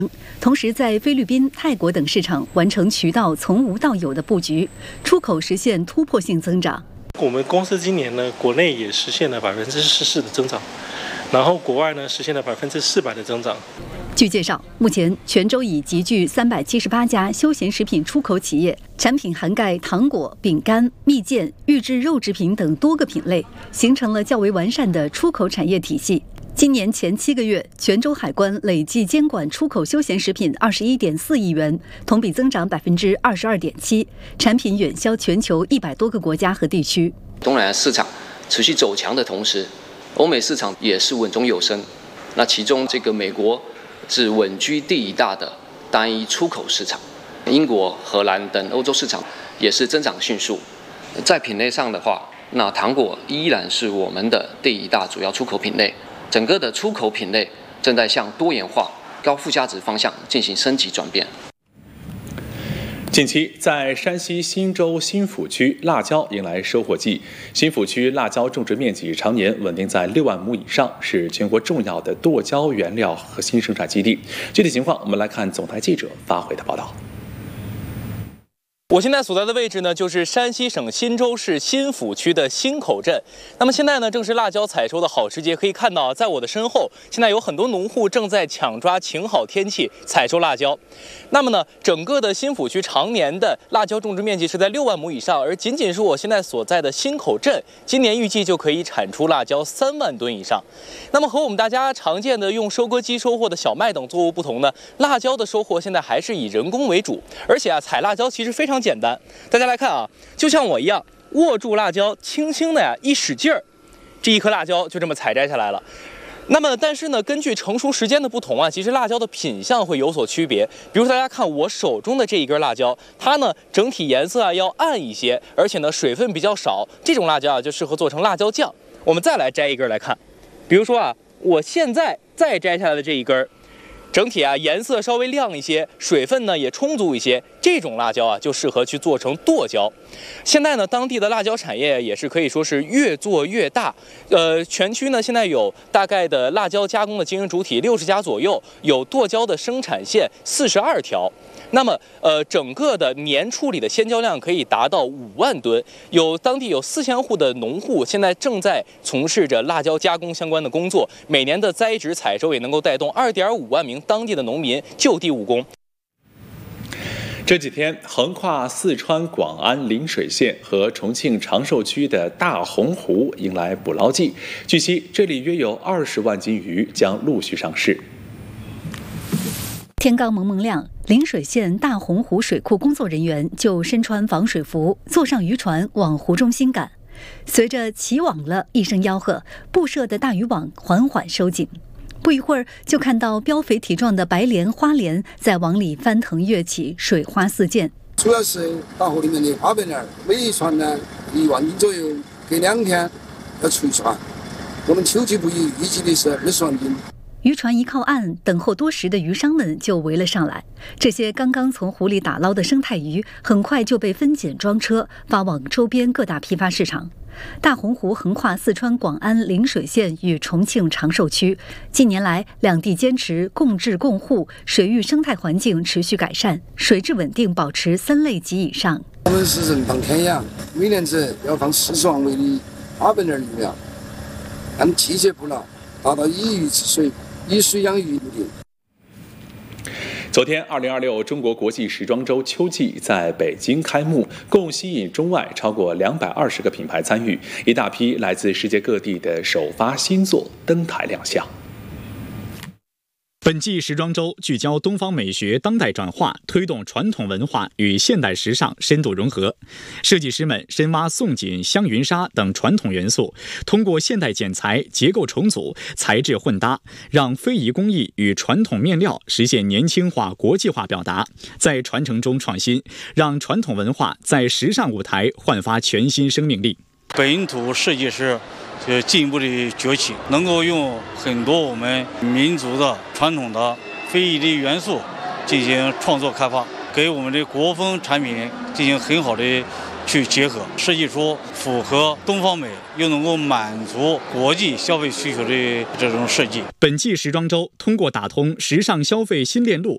同时，在菲律宾、泰国等市场完成渠道从无到有的布局，出口实现突破性增长。 我们公司今年呢，国内也实现了14%的增长，然后国外呢实现了400%的增长。 据介绍，目前泉州已集聚378家休闲食品出口企业，产品涵盖糖果、饼干、蜜饯、预制肉制品等多个品类，形成了较为完善的出口产业体系。今年前7个月，泉州海关累计监管出口休闲食品21.4亿元，同比增长22.7%，产品远销全球100多个国家和地区。 东南亚市场持续走强的同时，欧美市场也是稳中有升。那其中这个美国是稳居第一大的单一出口市场，英国、荷兰等欧洲市场也是增长迅速。在品类上的话，那糖果依然是我们的第一大主要出口品类。整个的出口品类正在向多元化、高附加值方向进行升级转变。 近期，在山西忻州新府区，辣椒迎来收获季。新府区辣椒种植面积常年稳定在6万亩以上，是全国重要的剁椒原料核心生产基地。具体情况，我们来看总台记者发回的报道。 我现在所在的位置呢，就是山西省忻州市新府区的新口镇。那么现在呢，正是辣椒采收的好时节。可以看到，在我的身后，现在有很多农户正在抢抓晴好天气采收辣椒。那么呢，整个的新府区常年的辣椒种植面积是在6万亩以上，而仅仅是我现在所在的新口镇，今年预计就可以产出辣椒3万吨以上。那么和我们大家常见的用收割机收获的小麦等作物不同呢，辣椒的收获现在还是以人工为主，而且采辣椒其实非常简单。大家来看啊，就像我一样，握住辣椒，轻轻的一使劲儿，这一颗辣椒就这么采摘下来了。那么，但是呢，根据成熟时间的不同啊，其实辣椒的品相会有所区别。比如大家看我手中的这一根辣椒，它呢整体颜色要暗一些，而且呢水分比较少，这种辣椒就适合做成辣椒酱。我们再来摘一根来看，比如说啊，我现在再摘下来的这一根，整体颜色稍微亮一些，水分呢也充足一些，这种辣椒就适合去做成剁椒。现在呢，当地的辣椒产业也是可以说是越做越大。全区呢现在有大概的辣椒加工的经营主体60家左右，有剁椒的生产线42条。那么，整个的年处理的鲜椒量可以达到5万吨，当地有4000户的农户现在正在从事着辣椒加工相关的工作，每年的栽植采收也能够带动2.5万名当地的农民就地务工。 这几天，横跨四川广安陵水县和重庆长寿区的大洪湖迎来捕捞季，据悉，这里约有20万斤鱼将陆续上市。 天刚蒙蒙亮，陵水县大洪湖水库工作人员就身穿防水服，坐上渔船往湖中心赶。随着起网了一声吆喝，布设的大渔网缓缓收紧。不一会儿，就看到膘肥体壮的白鲢、花鲢在网里翻腾跃起，水花四溅。 主要是大河里面的花白鲢，每一船呢1万斤左右，隔2天要出一船。我们秋季捕鱼预计的是20万斤。 渔船一靠岸，等候多时的渔商们就围了上来。这些刚刚从湖里打捞的生态鱼，很快就被分拣装车，发往周边各大批发市场。大洪湖横跨四川广安陵水县与重庆长寿区，近年来两地坚持共治共护，水域生态环境持续改善，水质稳定保持3类级以上。 我们是人放天养，每年要放40万尾的花白鲢鱼苗，按季节捕捞，达到以鱼治水、以水养鱼目的。 昨天，2026中国国际时装周秋季在北京开幕，共吸引中外超过220个品牌参与，一大批来自世界各地的首发新作登台亮相。 本季时装周聚焦东方美学当代转化，推动传统文化与现代时尚深度融合。设计师们深挖宋锦、香云纱等传统元素，通过现代剪裁、结构重组、材质混搭，让非遗工艺与传统面料实现年轻化、国际化表达，在传承中创新，让传统文化在时尚舞台焕发全新生命力。 本土设计师就进一步的崛起，能够用很多我们民族的传统的非遗的元素进行创作开发，给我们的国风产品进行很好的去结合，设计出符合东方美又能够满足国际消费需求的这种设计。 本季时装周通过打通时尚消费新链路，